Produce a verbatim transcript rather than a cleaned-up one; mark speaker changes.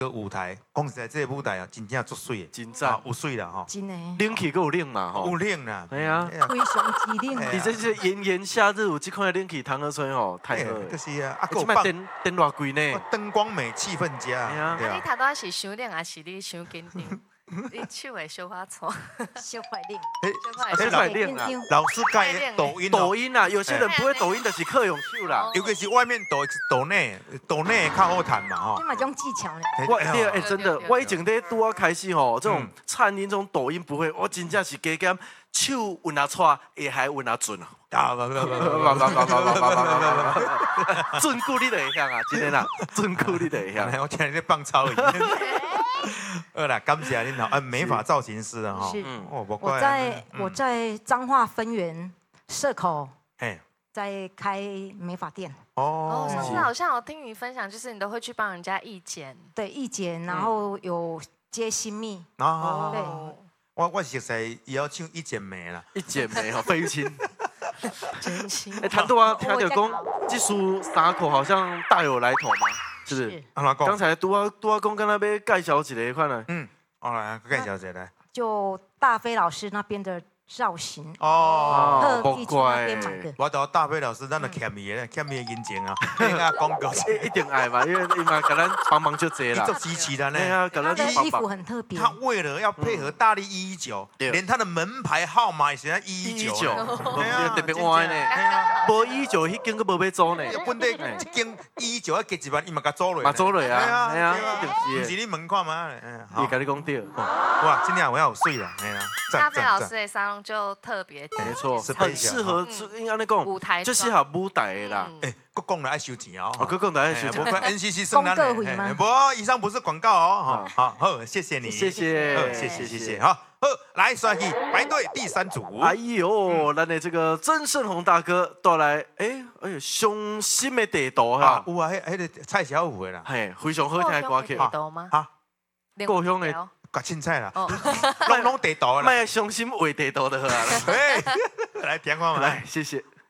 Speaker 1: 个舞台，讲实在，这个舞台啊，真正足水的，
Speaker 2: 真赞，
Speaker 1: 有水啦吼，
Speaker 3: 真的。
Speaker 2: 冷气够有冷嘛吼，
Speaker 1: 有冷啦，
Speaker 2: 哎呀，
Speaker 3: 非常之冷。
Speaker 2: 你这些炎炎夏日有这款冷气，唐河村吼太好了。
Speaker 1: 就是啊，啊，
Speaker 2: 这摆灯灯偌贵呢？
Speaker 1: 灯光美，气氛佳。
Speaker 2: 哎呀，
Speaker 4: 你头拄是伤冷，还是你伤紧张？你手会小可粗，
Speaker 3: 小块冷，
Speaker 2: 小块冷啊！
Speaker 1: 老师教抖音，
Speaker 2: 抖音啊，有些人不会抖音的是课用手啦，
Speaker 1: 尤其是外面抖抖内抖内较好谈嘛吼。
Speaker 3: 这嘛种技巧呢。
Speaker 2: 我对哎，真的，我以前在拄啊开始吼，这种灿音这种抖音不会，我真正是加减手稳啊错，也还稳啊准啊。啊！不不不不不不不不不！准久你就会晓啊，真的啦，准久你就会晓。
Speaker 1: 我听你在放超语。好啦，感谢您好，啊，美发造型师啊哈。
Speaker 3: 是。
Speaker 1: 哦，
Speaker 3: 我在我在彰化分园社口，
Speaker 1: 哎，
Speaker 3: 在开美发店。
Speaker 4: 哦，上次好像有听你分享，就是你都会去帮人家义剪。
Speaker 3: 对，义剪，然后有接新密。
Speaker 1: 哦。
Speaker 3: 对。
Speaker 1: 我我熟悉，也要唱一剪梅啦，
Speaker 2: 一剪梅哈，飞亲。
Speaker 4: 真心。
Speaker 2: 哎，谭多啊，听到讲这书三口好像大有来头嘛，是不是？刚才杜阿杜阿公跟那边介绍一个款呢。
Speaker 1: 嗯，好来介绍一下来。
Speaker 3: 就大飞老师那边的造型
Speaker 1: 哦，
Speaker 3: 特地去那边买的。
Speaker 1: 我到大飞老师，咱就欠伊的，欠伊的银钱啊，应该广告
Speaker 2: 一定爱嘛，因为伊嘛给咱帮忙就这啦。
Speaker 1: 做支持的呢。
Speaker 2: 对啊，给咱
Speaker 3: 他的衣服很特别。
Speaker 1: 他为了要配合大力一一九，连他的门牌号码也写在一一九。
Speaker 2: 对啊，特别歪呢。无一一九，迄间个无要租呢。
Speaker 1: 本地一间一一九要加一万，伊嘛甲租落。
Speaker 2: 嘛租落啊，哎呀，一定是。
Speaker 1: 不是你门看嘛？
Speaker 2: 伊甲你讲对。
Speaker 1: 哇，今天我要有水了，哎呀。
Speaker 4: 大飞老师的沙龙就特别，
Speaker 2: 没错，很适合，应该那讲
Speaker 4: 舞台，
Speaker 2: 就适合舞台的啦。
Speaker 1: 哎，国讲来爱收钱哦，
Speaker 2: 国讲来爱收钱。
Speaker 1: 我看 N C C 圣诞
Speaker 3: 公会吗？
Speaker 1: 不，以上不是广告哦。好，好，谢谢你，
Speaker 2: 谢谢，
Speaker 1: 谢谢，谢谢，好，好，来，帅气排队第三组。
Speaker 2: 哎呦，咱的这个曾胜宏大哥带来，哎，哎呦，伤心的地图哈。
Speaker 1: 有啊，迄迄个蔡小虎的啦，
Speaker 2: 嘿，非常好听的歌曲。
Speaker 4: 地图吗？
Speaker 1: 哈，
Speaker 2: 故乡的。
Speaker 1: 割凊彩啦，拢拢地图啦，
Speaker 2: 卖伤心画地图就好啦。
Speaker 1: 来听看嘛，
Speaker 2: 来，谢谢。